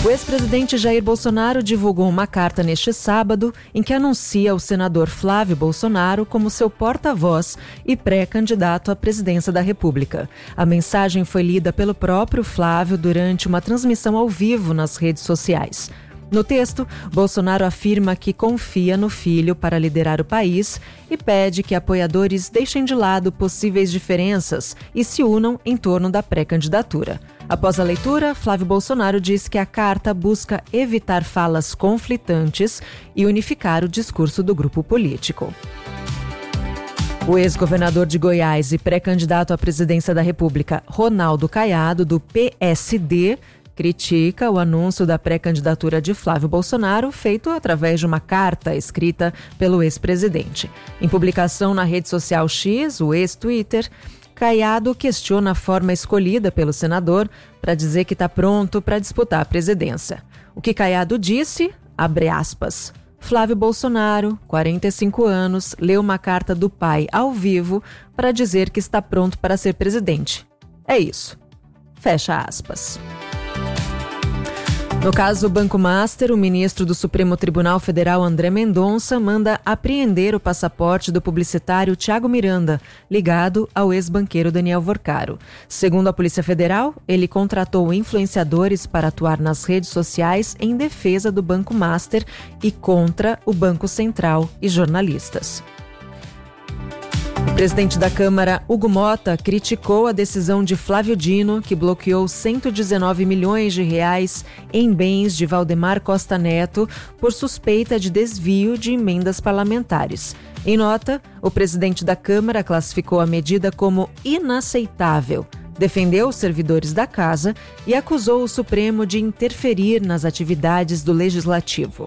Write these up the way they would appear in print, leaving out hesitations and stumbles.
O ex-presidente Jair Bolsonaro divulgou uma carta neste sábado em que anuncia o senador Flávio Bolsonaro como seu porta-voz e pré-candidato à presidência da República. A mensagem foi lida pelo próprio Flávio durante uma transmissão ao vivo nas redes sociais. No texto, Bolsonaro afirma que confia no filho para liderar o país e pede que apoiadores deixem de lado possíveis diferenças e se unam em torno da pré-candidatura. Após a leitura, Flávio Bolsonaro diz que a carta busca evitar falas conflitantes e unificar o discurso do grupo político. O ex-governador de Goiás e pré-candidato à presidência da República, Ronaldo Caiado, do PSD, critica o anúncio da pré-candidatura de Flávio Bolsonaro, feito através de uma carta escrita pelo ex-presidente. Em publicação na rede social X, o ex-Twitter, Caiado questiona a forma escolhida pelo senador para dizer que está pronto para disputar a presidência. O que Caiado disse, abre aspas, Flávio Bolsonaro, 45 anos, leu uma carta do pai ao vivo para dizer que está pronto para ser presidente. É isso. Fecha aspas. No caso Banco Master, o ministro do Supremo Tribunal Federal, André Mendonça, manda apreender o passaporte do publicitário Thiago Miranda, ligado ao ex-banqueiro Daniel Vorcaro. Segundo a Polícia Federal, ele contratou influenciadores para atuar nas redes sociais em defesa do Banco Master e contra o Banco Central e jornalistas. O presidente da Câmara, Hugo Mota, criticou a decisão de Flávio Dino, que bloqueou 119 milhões de reais em bens de Valdemar Costa Neto por suspeita de desvio de emendas parlamentares. Em nota, o presidente da Câmara classificou a medida como inaceitável, defendeu os servidores da casa e acusou o Supremo de interferir nas atividades do Legislativo.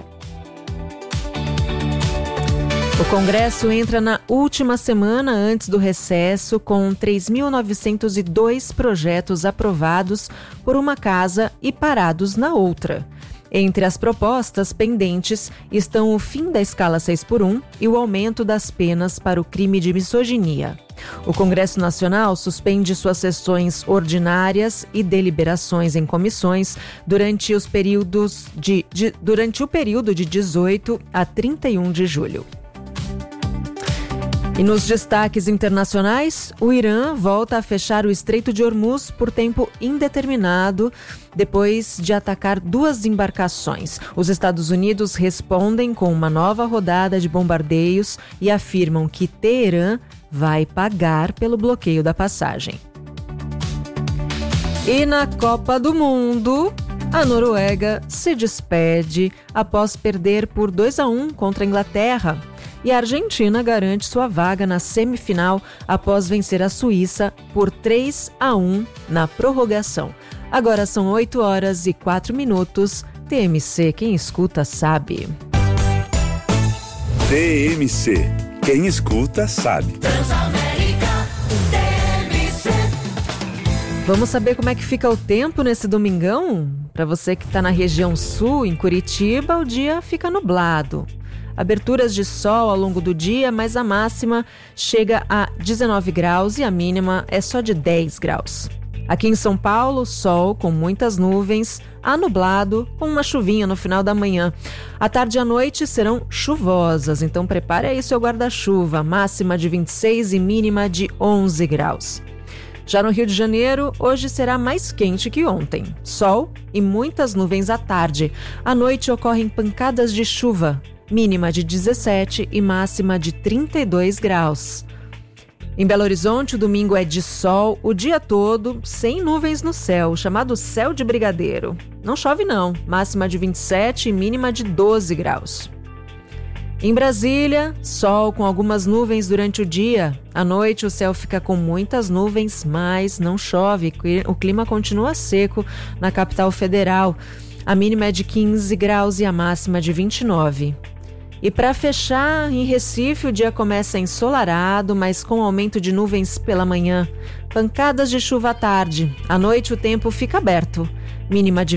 O Congresso entra na última semana antes do recesso com 3.902 projetos aprovados por uma casa e parados na outra. Entre as propostas pendentes estão o fim da escala 6x1 e o aumento das penas para o crime de misoginia. O Congresso Nacional suspende suas sessões ordinárias e deliberações em comissões durante o período de 18 a 31 de julho. E nos destaques internacionais, o Irã volta a fechar o Estreito de Hormuz por tempo indeterminado, depois de atacar 2 embarcações. Os Estados Unidos respondem com uma nova rodada de bombardeios e afirmam que Teherã vai pagar pelo bloqueio da passagem. E na Copa do Mundo, a Noruega se despede após perder por 2-1 contra a Inglaterra. E a Argentina garante sua vaga na semifinal após vencer a Suíça por 3-1 na prorrogação. Agora são 8h04. TMC, quem escuta sabe. TMC, quem escuta sabe. Transamérica, TMC. Vamos saber como é que fica o tempo nesse domingão? Para você que está na região sul, em Curitiba, o dia fica nublado. Aberturas de sol ao longo do dia, mas a máxima chega a 19 graus e a mínima é só de 10 graus. Aqui em São Paulo, sol com muitas nuvens, nublado com uma chuvinha no final da manhã. À tarde e à noite serão chuvosas, então prepare aí seu guarda-chuva, máxima de 26 e mínima de 11 graus. Já no Rio de Janeiro, hoje será mais quente que ontem. Sol e muitas nuvens à tarde. À noite ocorrem pancadas de chuva. Mínima de 17 e máxima de 32 graus. Em Belo Horizonte, o domingo é de sol o dia todo, sem nuvens no céu, chamado céu de brigadeiro. Não chove não, máxima de 27 e mínima de 12 graus. Em Brasília, sol com algumas nuvens durante o dia. À noite, o céu fica com muitas nuvens, mas não chove. O clima continua seco na capital federal. A mínima é de 15 graus e a máxima de 29. E para fechar, em Recife, o dia começa ensolarado, mas com aumento de nuvens pela manhã. Pancadas de chuva à tarde. À noite, o tempo fica aberto. Mínima de